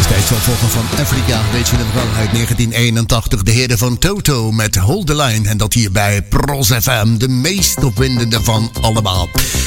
Steeds wel volgen van Afrika, weet je het wel, uit 1981. De heren van Toto met Hold the Line. En dat hier bij Pros FM, de meest opwindende van allemaal.